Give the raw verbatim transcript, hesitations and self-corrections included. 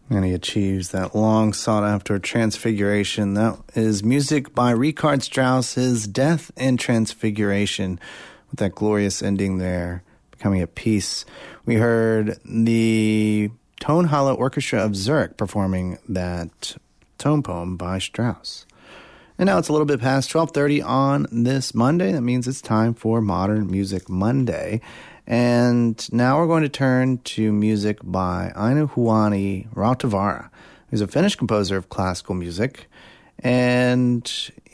And he achieves that long sought-after transfiguration. That is music by Richard Strauss's Death and Transfiguration, with that glorious ending there, becoming a piece. We heard the Tone Hollow Orchestra of Zurich performing that tone poem by Strauss. And now it's a little bit past twelve thirty on this Monday. That means it's time for Modern Music Monday. And now we're going to turn to music by Aino Juhani Rautavaara, who's a Finnish composer of classical music. And